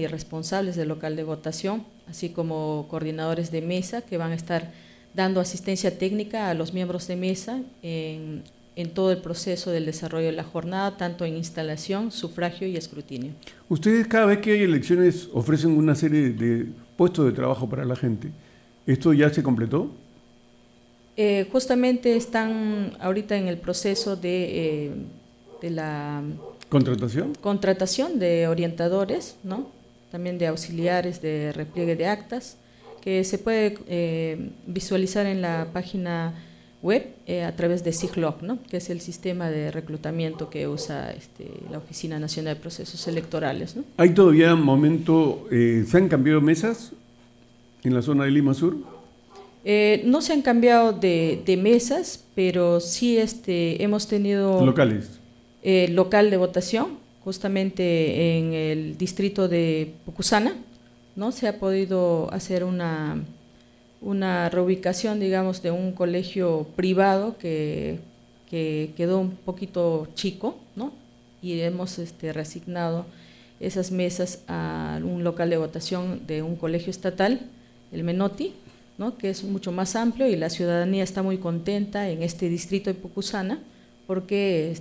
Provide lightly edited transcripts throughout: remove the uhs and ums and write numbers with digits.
y responsables del local de votación, así como coordinadores de mesa que van a estar dando asistencia técnica a los miembros de mesa en todo el proceso del desarrollo de la jornada, tanto en instalación, sufragio y escrutinio. Ustedes cada vez que hay elecciones ofrecen una serie de puestos de trabajo para la gente. ¿Esto ya se completó? Justamente están ahorita en el proceso de la contratación de orientadores, ¿no? También de auxiliares de repliegue de actas, que se puede visualizar en la página web a través de SIGLOC, ¿no? Que es el sistema de reclutamiento que usa la Oficina Nacional de Procesos Electorales, ¿no? ¿Hay todavía un momento, se han cambiado mesas en la zona de Lima Sur? No se han cambiado de mesas, pero sí hemos tenido… Locales. Local de votación, justamente en el distrito de Pucusana, ¿no? Se ha podido hacer una reubicación, digamos, de un colegio privado que quedó un poquito chico, ¿no? Y hemos reasignado esas mesas a un local de votación de un colegio estatal, el Menotti, ¿no? Que es mucho más amplio, y la ciudadanía está muy contenta en este distrito de Pucusana, porque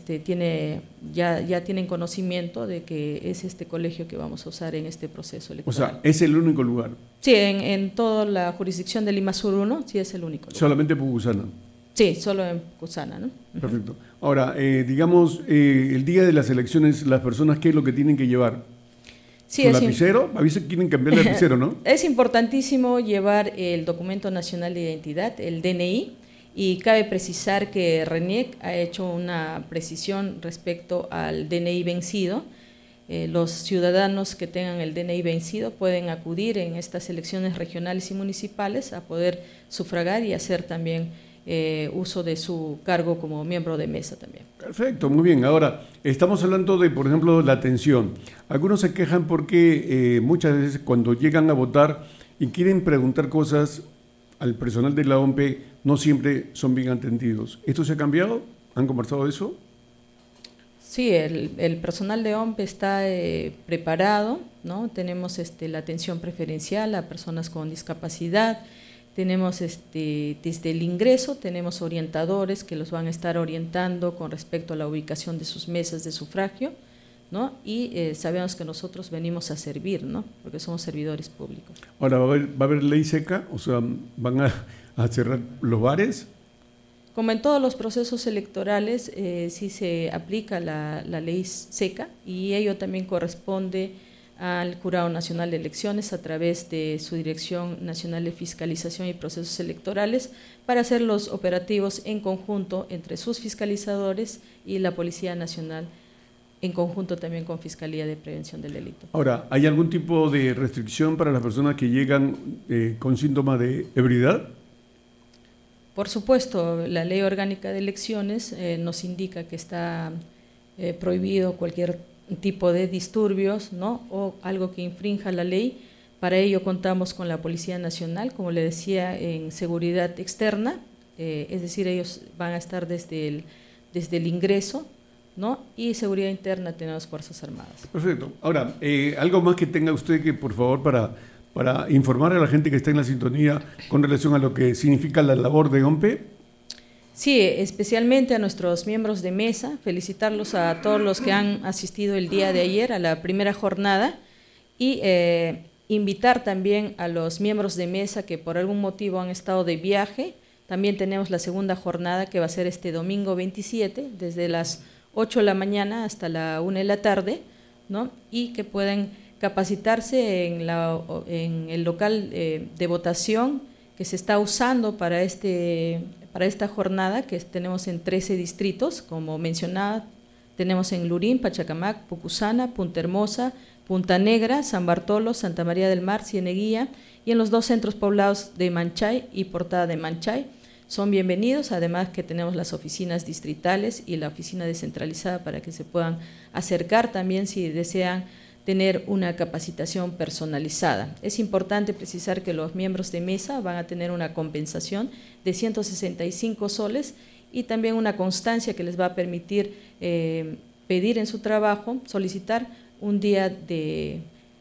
ya tienen conocimiento de que es este colegio que vamos a usar en este proceso electoral. O sea, ¿es el único lugar? Sí, en toda la jurisdicción de Lima Sur 1, sí es el único lugar. ¿Solamente Pucusana? Sí, solo en Pucusana, ¿no? Perfecto. Ahora, digamos, el día de las elecciones, las personas, ¿qué es lo que tienen que llevar? Sí, ¿Su lapicero? A veces quieren cambiar el lapicero, ¿no? Es importantísimo llevar el documento nacional de identidad, el DNI, y cabe precisar que RENIEC ha hecho una precisión respecto al DNI vencido. Los ciudadanos que tengan el DNI vencido pueden acudir en estas elecciones regionales y municipales a poder sufragar y hacer también uso de su cargo como miembro de mesa también. Perfecto, muy bien. Ahora, estamos hablando de, por ejemplo, la atención. Algunos se quejan porque muchas veces cuando llegan a votar y quieren preguntar cosas al personal de la OMPE, no siempre son bien atendidos. ¿Esto se ha cambiado? ¿Han conversado de eso? Sí, el personal de OMPE está preparado, ¿no? Tenemos la atención preferencial a personas con discapacidad, tenemos desde el ingreso, tenemos orientadores que los van a estar orientando con respecto a la ubicación de sus mesas de sufragio, ¿no? Y sabemos que nosotros venimos a servir, ¿no? Porque somos servidores públicos. Ahora, ¿va a haber ley seca? O sea, ¿van a cerrar los bares? Como en todos los procesos electorales, sí se aplica la ley seca, y ello también corresponde al Jurado Nacional de Elecciones a través de su Dirección Nacional de Fiscalización y Procesos Electorales, para hacer los operativos en conjunto entre sus fiscalizadores y la Policía Nacional, en conjunto también con Fiscalía de Prevención del Delito. Ahora, ¿hay algún tipo de restricción para las personas que llegan con síntomas de ebriedad? Por supuesto, la Ley Orgánica de Elecciones nos indica que está prohibido cualquier tipo de disturbios, ¿no? O algo que infrinja la ley. Para ello contamos con la Policía Nacional, como le decía, en seguridad externa, es decir, ellos van a estar desde el ingreso, ¿no? Y seguridad interna tenemos Fuerzas Armadas. Perfecto. Ahora, algo más que tenga usted que, por favor, para informar a la gente que está en la sintonía con relación a lo que significa la labor de OMPE. Sí, especialmente a nuestros miembros de mesa, felicitarlos a todos los que han asistido el día de ayer a la primera jornada, y invitar también a los miembros de mesa que por algún motivo han estado de viaje. También tenemos la segunda jornada, que va a ser este domingo 27, desde las 8 de la mañana hasta la 1 de la tarde, ¿no? Y que pueden capacitarse en el local de votación que se está usando para esta jornada, que tenemos en 13 distritos, como mencionaba, tenemos en Lurín, Pachacamac, Pucusana, Punta Hermosa, Punta Negra, San Bartolo, Santa María del Mar, Cieneguilla, y en los 2 centros poblados de Manchay y Portada de Manchay. Son bienvenidos, además que tenemos las oficinas distritales y la oficina descentralizada para que se puedan acercar también si desean tener una capacitación personalizada. Es importante precisar que los miembros de mesa van a tener una compensación de 165 soles y también una constancia que les va a permitir pedir en su trabajo, solicitar un día de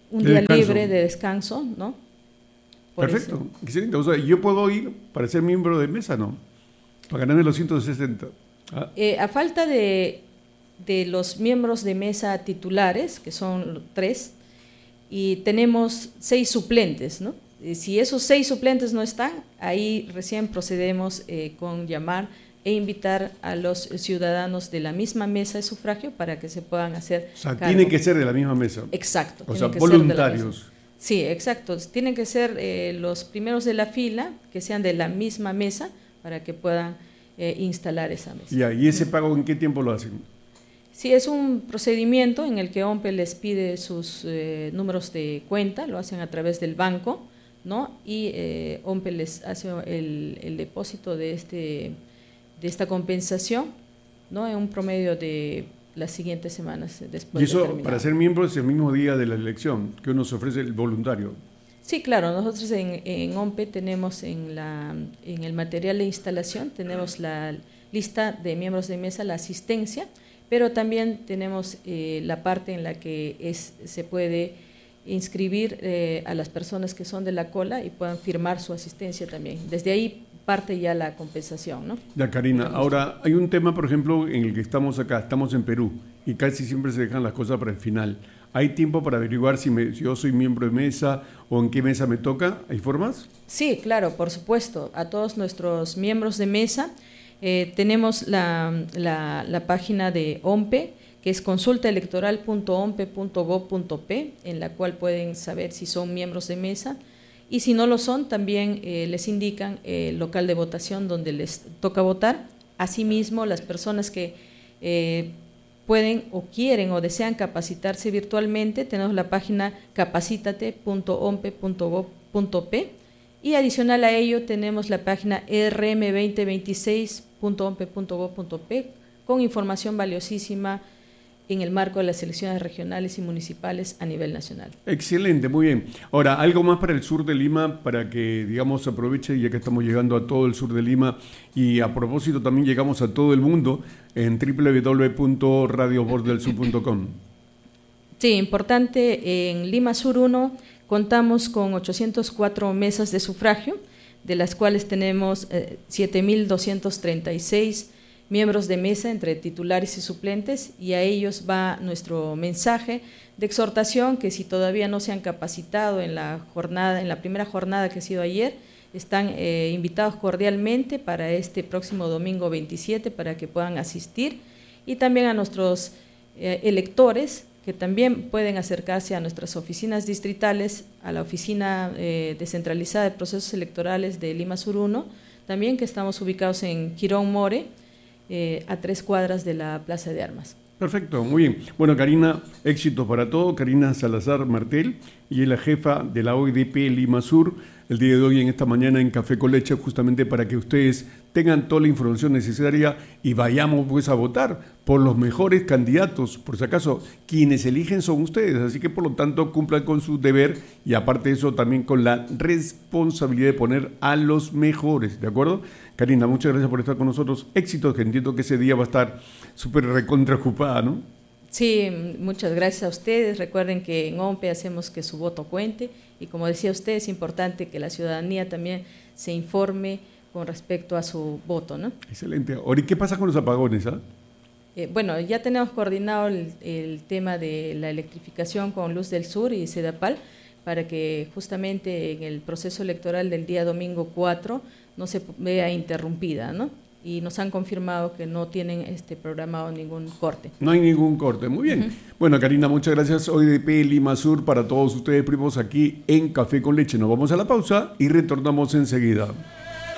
un día libre de descanso, ¿no? Perfecto, excelente. O sea, yo puedo ir para ser miembro de mesa, ¿no? Para ganarme los 160. A falta de los miembros de mesa titulares, que son 3, y tenemos 6 suplentes, ¿no? Si esos 6 suplentes no están, ahí recién procedemos con llamar e invitar a los ciudadanos de la misma mesa de sufragio para que se puedan hacer. O sea, tiene que ser de la misma mesa. Exacto. O sea, voluntarios. Sí, exacto. Tienen que ser los primeros de la fila, que sean de la misma mesa, para que puedan instalar esa mesa. Ya, ¿y ese pago en qué tiempo lo hacen? Sí, es un procedimiento en el que OMPE les pide sus números de cuenta, lo hacen a través del banco, ¿no? Y OMPE les hace el depósito de esta compensación, ¿no? En un promedio de las siguientes semanas después. ¿Y eso para ser miembro es el mismo día de la elección que uno se ofrece el voluntario? Sí, claro, nosotros en OMPE tenemos en el material de instalación, tenemos la lista de miembros de mesa, la asistencia, pero también tenemos la parte en la que se puede inscribir a las personas que son de la cola y puedan firmar su asistencia también. Desde ahí parte ya la compensación, ¿no? Ya, Karina, ahora hay un tema, por ejemplo, en el que estamos acá, estamos en Perú y casi siempre se dejan las cosas para el final. ¿Hay tiempo para averiguar si yo soy miembro de mesa o en qué mesa me toca? ¿Hay formas? Sí, claro, por supuesto. A todos nuestros miembros de mesa tenemos la página de OMPE, que es consultaelectoral.ompe.gov.p, en la cual pueden saber si son miembros de mesa. Y si no lo son, también les indican el local de votación donde les toca votar. Asimismo, las personas que pueden o quieren o desean capacitarse virtualmente, tenemos la página capacitate.ompe.gov.p y adicional a ello tenemos la página rm2026.ompe.gov.p con información valiosísima en el marco de las elecciones regionales y municipales a nivel nacional. Excelente, muy bien. Ahora, algo más para el sur de Lima, para que, digamos, aproveche, ya que estamos llegando a todo el sur de Lima, y a propósito también llegamos a todo el mundo en www.radiovozdelsur.com. Sí, importante, en Lima Sur 1 contamos con 804 mesas de sufragio, de las cuales tenemos 7.236 miembros de mesa entre titulares y suplentes, y a ellos va nuestro mensaje de exhortación que si todavía no se han capacitado en la primera jornada que ha sido ayer, están invitados cordialmente para este próximo domingo 27 para que puedan asistir, y también a nuestros electores que también pueden acercarse a nuestras oficinas distritales, a la oficina descentralizada de procesos electorales de Lima Sur 1, también que estamos ubicados en Quirón More, a 3 cuadras de la Plaza de Armas. Perfecto, muy bien. Bueno, Karina, éxitos para todo. Karina Salazar Martel, y es la jefa de la OEDP Lima Sur, el día de hoy en esta mañana en Café con Leche, justamente para que ustedes tengan toda la información necesaria y vayamos pues a votar por los mejores candidatos. Por si acaso, quienes eligen son ustedes, así que por lo tanto cumplan con su deber y aparte de eso también con la responsabilidad de poner a los mejores, ¿de acuerdo? Karina, muchas gracias por estar con nosotros. Éxitos, que entiendo que ese día va a estar súper recontraocupada, ¿no? Sí, muchas gracias a ustedes. Recuerden que en OMPE hacemos que su voto cuente y como decía usted, es importante que la ciudadanía también se informe con respecto a su voto, ¿no? Excelente. Ahora, ¿y qué pasa con los apagones? Bueno, ya tenemos coordinado el tema de la electrificación con Luz del Sur y Sedapal para que justamente en el proceso electoral del día domingo 4 no se vea interrumpida, ¿no? Y nos han confirmado que no tienen programado ningún corte. No hay ningún corte, muy bien. Bueno, Karina, muchas gracias. OEDP Lima Sur para todos ustedes, primos, aquí en Café con Leche. Nos vamos a la pausa y retornamos enseguida.